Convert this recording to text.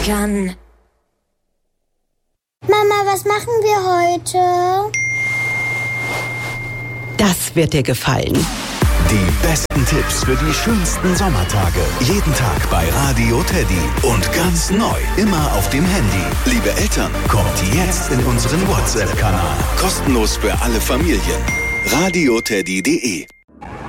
Eltern. Mama, was machen wir heute? Das wird dir gefallen. Die besten Tipps für die schönsten Sommertage. Jeden Tag bei Radio Teddy. Und ganz neu, immer auf dem Handy. Liebe Eltern, kommt jetzt in unseren WhatsApp-Kanal. Kostenlos für alle Familien. radioteddy.de